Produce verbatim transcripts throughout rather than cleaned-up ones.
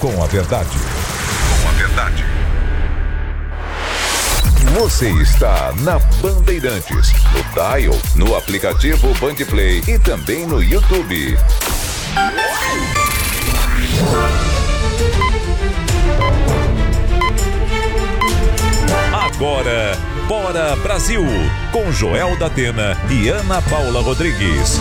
com a verdade. Com a verdade. Você está na Bandeirantes, no Dial, no aplicativo Bandplay e também no YouTube. Agora, Bora Brasil, com Joel da Atena e Ana Paula Rodrigues.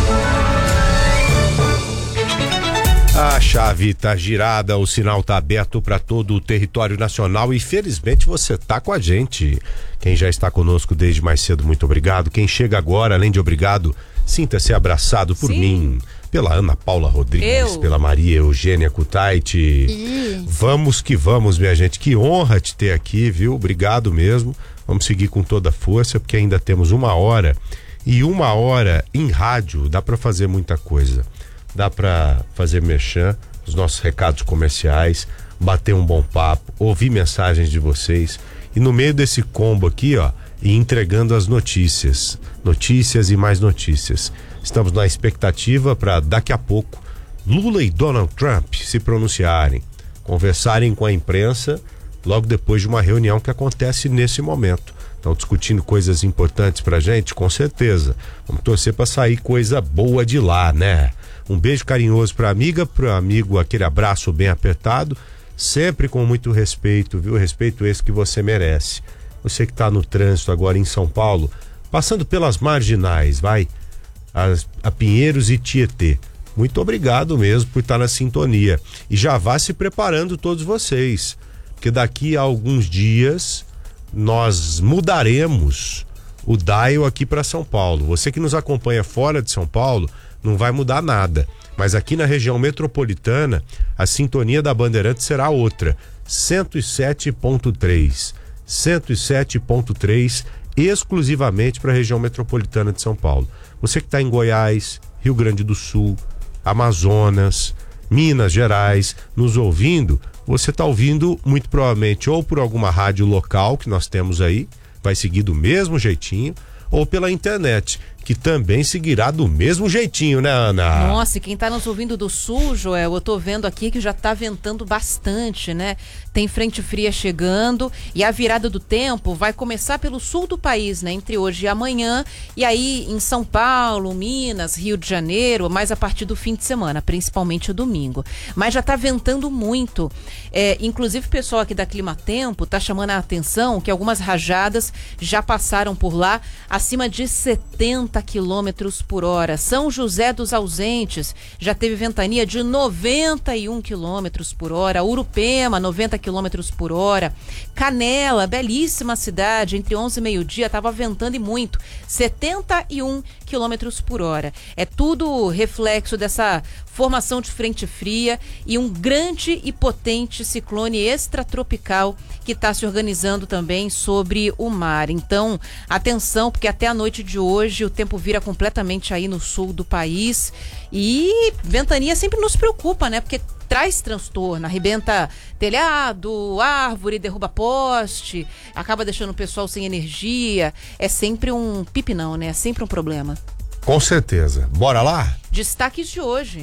A chave tá girada, o sinal tá aberto para todo o território nacional e felizmente você tá com a gente. Quem já está conosco desde mais cedo, muito obrigado. Quem chega agora, além de obrigado, sinta-se abraçado por Sim. mim, pela Ana Paula Rodrigues, Eu. pela Maria Eugênia Kutaiti. Ih. Vamos que vamos, minha gente. Que honra te ter aqui, viu? Obrigado mesmo. Vamos seguir com toda a força, porque ainda temos uma hora. E uma hora em rádio dá para fazer muita coisa. Dá para fazer merchan, os nossos recados comerciais, bater um bom papo, ouvir mensagens de vocês. E no meio desse combo aqui, ó, e entregando as notícias. Notícias e mais notícias. Estamos na expectativa para daqui a pouco Lula e Donald Trump se pronunciarem, conversarem com a imprensa logo depois de uma reunião que acontece nesse momento. Estão discutindo coisas importantes pra gente, com certeza. Vamos torcer para sair coisa boa de lá, né? Um beijo carinhoso pra amiga, pro amigo, aquele abraço bem apertado, sempre com muito respeito, viu? Respeito esse que você merece. Você que tá no trânsito agora em São Paulo, passando pelas marginais, vai, a, a Pinheiros e Tietê. Muito obrigado mesmo por estar na sintonia. E já vá se preparando todos vocês, porque daqui a alguns dias nós mudaremos o dial aqui para São Paulo. Você que nos acompanha fora de São Paulo, não vai mudar nada, mas aqui na região metropolitana a sintonia da Bandeirantes será outra, cento e sete ponto três, cento e sete ponto três, exclusivamente para a região metropolitana de São Paulo. Você que está em Goiás, Rio Grande do Sul, Amazonas, Minas Gerais, nos ouvindo, você está ouvindo muito provavelmente ou por alguma rádio local que nós temos aí, vai seguir do mesmo jeitinho, ou pela internet, que também seguirá do mesmo jeitinho, né, Ana? Nossa, e quem tá nos ouvindo do sul, Joel, eu tô vendo aqui que já tá ventando bastante, né? Tem frente fria chegando e a virada do tempo vai começar pelo sul do país, né? Entre hoje e amanhã, e aí em São Paulo, Minas, Rio de Janeiro, mais a partir do fim de semana, principalmente o domingo. Mas já tá ventando muito. É, inclusive o pessoal aqui da Climatempo tá chamando a atenção que algumas rajadas já passaram por lá acima de setenta quilômetros por hora. São José dos Ausentes já teve ventania de noventa e um quilômetros por hora. Urupema, noventa quilômetros por hora. Canela, belíssima cidade, entre onze e meio-dia estava ventando e muito, setenta e um quilômetros por hora. É tudo reflexo dessa formação de frente fria e um grande e potente ciclone extratropical que está se organizando também sobre o mar. Então, atenção, porque até a noite de hoje o tempo vira completamente aí no sul do país e ventania sempre nos preocupa, né? Porque traz transtorno, arrebenta telhado, árvore, derruba poste, acaba deixando o pessoal sem energia. É sempre um pipinão, né? É sempre um problema. Com certeza. Bora lá? Destaques de hoje.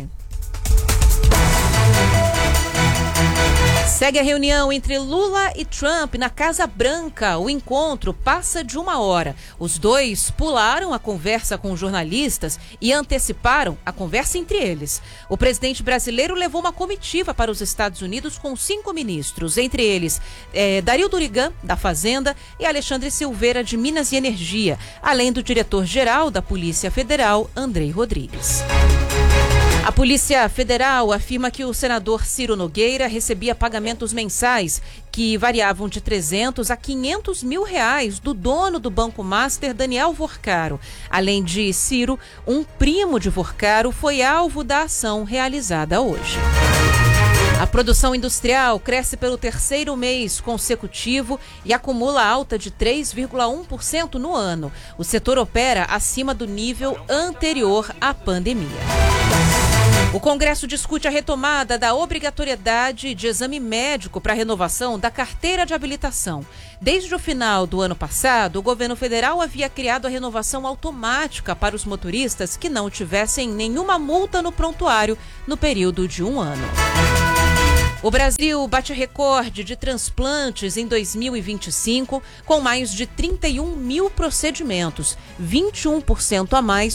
Segue a reunião entre Lula e Trump na Casa Branca. O encontro passa de uma hora. Os dois pularam a conversa com jornalistas e anteciparam a conversa entre eles. O presidente brasileiro levou uma comitiva para os Estados Unidos com cinco ministros, entre eles eh, Dario Durigan, da Fazenda, e Alexandre Silveira, de Minas e Energia, além do diretor-geral da Polícia Federal, Andrei Rodrigues. A Polícia Federal afirma que o senador Ciro Nogueira recebia pagamentos mensais que variavam de trezentos a quinhentos mil reais do dono do Banco Master, Daniel Vorcaro. Além de Ciro, um primo de Vorcaro foi alvo da ação realizada hoje. A produção industrial cresce pelo terceiro mês consecutivo e acumula alta de três vírgula um por cento no ano. O setor opera acima do nível anterior à pandemia. O Congresso discute a retomada da obrigatoriedade de exame médico para a renovação da carteira de habilitação. Desde o final do ano passado, o governo federal havia criado a renovação automática para os motoristas que não tivessem nenhuma multa no prontuário no período de um ano. O Brasil bate recorde de transplantes em dois mil e vinte e cinco, com mais de trinta e um mil procedimentos, vinte e um por cento a mais